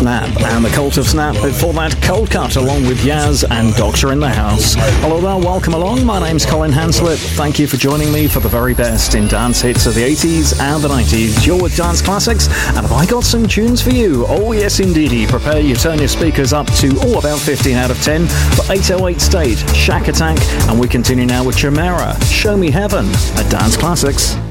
Snap and the Cult of Snap. Before that, Cold Cut along with Yaz and Doctor in the House. Hello there, welcome along. My name's Colin Hanslip. Thank you for joining me for the very best in dance hits of the 80s and the 90s. You're with Dance Classics, and have I got some tunes for you? Oh yes indeedy. Prepare you, turn your speakers up to about 15 out of 10 for 808 State, Shack Attack, and we continue now with Chimera, Show Me Heaven at Dance Classics.